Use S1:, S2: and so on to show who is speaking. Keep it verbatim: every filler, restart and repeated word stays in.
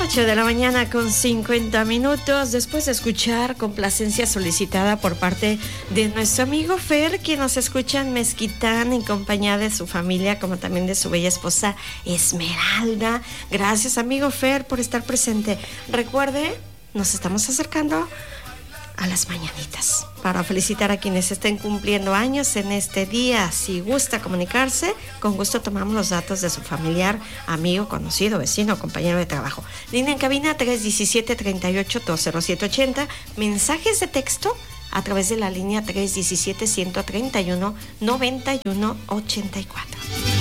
S1: ocho de la mañana con cincuenta minutos, después de escuchar complacencia solicitada por parte de nuestro amigo Fer, quien nos escucha en Mezquitán en compañía de su familia, como también de su bella esposa Esmeralda. Gracias, amigo Fer, por estar presente. Recuerde, nos estamos acercando a las mañanitas para felicitar a quienes estén cumpliendo años en este día. Si gusta comunicarse, con gusto tomamos los datos de su familiar, amigo, conocido, vecino, compañero de trabajo. Línea en cabina tres diecisiete, treinta y ocho, dos cero siete ochenta. Mensajes de texto a través de la línea tres diecisiete, ciento treinta y uno, noventa y uno ochenta y cuatro.